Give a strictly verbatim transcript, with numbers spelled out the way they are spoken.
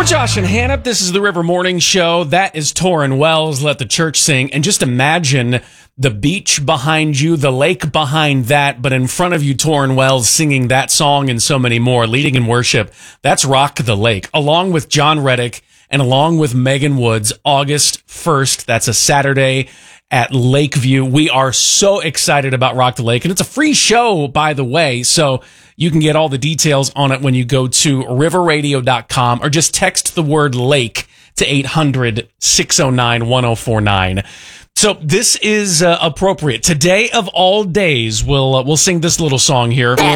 Josh and Hannah, this is the River Morning Show. That is Torrin Wells, Let the Church Sing. And just imagine the beach behind you, the lake behind that, but in front of you, Torrin Wells singing that song and so many more, leading in worship. That's Rock the Lake, along with John Reddick and along with Megan Woods, August first. That's a Saturday at Lakeview. We are so excited about Rock the Lake, and it's a free show, by the way, so you can get all the details on it when you go to river radio dot com or just text the word lake to eight hundred, six oh nine, one oh four nine. So this is uh, appropriate. Today of all days, we'll uh, we'll sing this little song here.